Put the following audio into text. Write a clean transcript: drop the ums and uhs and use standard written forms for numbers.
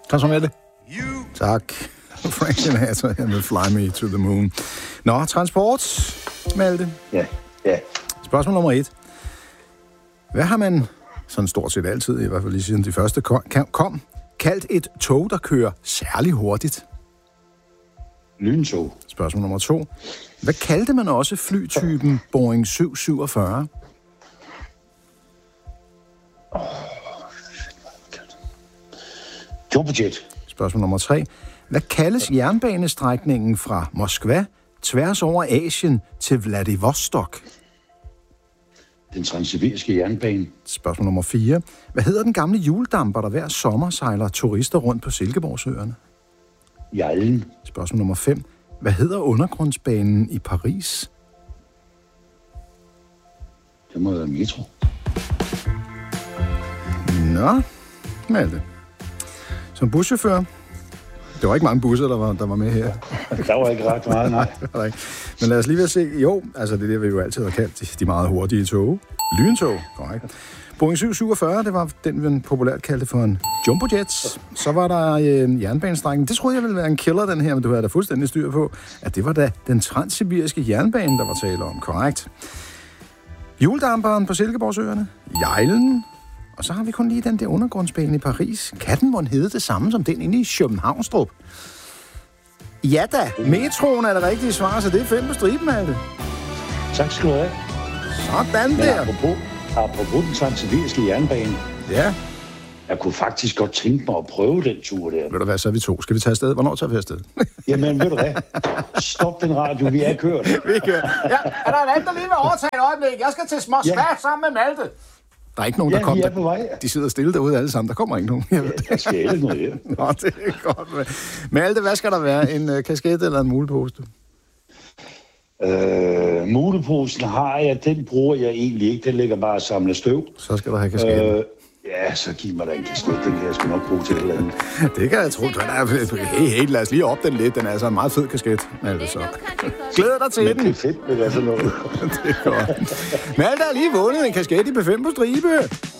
Kom så med det. Tak. Frank Sinatra her med Fly Me to the Moon. Nå, transport, Malte. Ja. Spørgsmål nummer 1. Hvad har man, sådan stort set altid, i hvert fald lige siden de første kom, kaldt et tog, der kører særlig hurtigt? Lyntog. Spørgsmål nummer 2. Hvad kaldte man også flytypen Boeing 747? Jumbojet. Spørgsmål nummer 3. Hvad kaldes jernbanestrækningen fra Moskva tværs over Asien til Vladivostok? Den transsibiriske jernbane. Spørgsmål nummer 4. Hvad hedder den gamle hjuldamper, der hver sommer sejler turister rundt på Silkeborgsøerne? Jejlen. Spørgsmål nummer 5. Hvad hedder undergrundsbanen i Paris? Det må være metro. Nå, Malte. Som buschauffør. Det var ikke mange busser, der var med her. Der var ikke ret meget, nej. Men lad os lige se. Jo, altså det der vi jo altid har kaldt de meget hurtige tog. Lyntog, korrekt. Boeing 747, det var den, vi populært kaldte for en jumbojet. Så var der jernbanestrækningen. Det troede jeg ville være en killer, den her, men du havde da fuldstændig styr på, at det var da den transsibiriske jernbane, der var tale om. Korrekt. Hjuldamperen på Silkeborgsøerne. Jejlen. Og så har vi kun lige den der undergrundsbane i Paris. Kan den måtte hedde det samme som den inde i Københavnstrup? Ja da, metroen er det rigtige svar, så det er 5 på striben, Malte. Tak skal du have. Sådan der. Apropos den transsibiriske jernbane. Ja. Jeg kunne faktisk godt tænke mig at prøve den tur der. Ved du hvad, så er vi 2. Skal vi tage afsted? Hvornår tager vi afsted? Jamen, ved du hvad? Stop den radio, vi er kørt. Vi kører. Ja, er der en anden, der lige vil overtage et øjeblik? Jeg skal til Moskva sammen med Malte. Der er ikke nogen, der kommer. Ja, vi er på vej. De sidder stille derude alle sammen. Der kommer ikke nogen. Der skal ikke noget her. Nå, det er godt. Malte, hvad skal der være? En kasket eller en mulepose? Muleposen har jeg. Den bruger jeg egentlig ikke. Den ligger bare og samler støv. Så skal der have kasketten. Ja, så giv mig da en kasket. Den her skal nok bruge til et eller andet. Det kan jeg tro. Hey, lad os lige op den lidt. Den er altså en meget fed kasket. Malte, så. Glæder dig til den. Det er fedt, men altså noget. Det er godt. Malte har lige vundet en kasket i P5 på stribe.